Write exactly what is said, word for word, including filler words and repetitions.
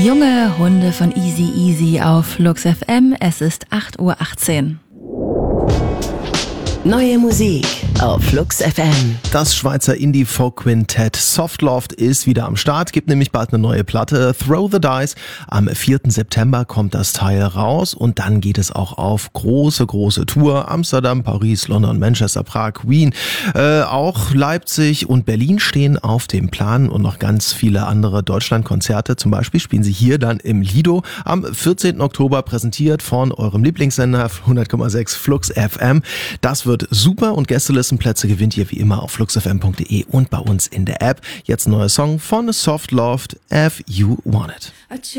Junge Hunde von Easy Easy auf Flux F M. Es ist acht Uhr achtzehn. Neue Musik auf Flux F M. Das Schweizer Indie-Folk-Quintett Softloft ist wieder am Start, gibt nämlich bald eine neue Platte, Throw the Dice. Am vierten September kommt das Teil raus und dann geht es auch auf große, große Tour. Amsterdam, Paris, London, Manchester, Prag, Wien, äh, auch Leipzig und Berlin stehen auf dem Plan und noch ganz viele andere Deutschlandkonzerte. Zum Beispiel spielen sie hier dann im Lido am vierzehnten Oktober, präsentiert von eurem Lieblingssender hundert Komma sechs Flux F M. Das wird super und Gästelistenplätze gewinnt ihr wie immer auf fluxfm punkt de und bei uns in der App. Jetzt ein neuer Song von Softloft, If You Want It.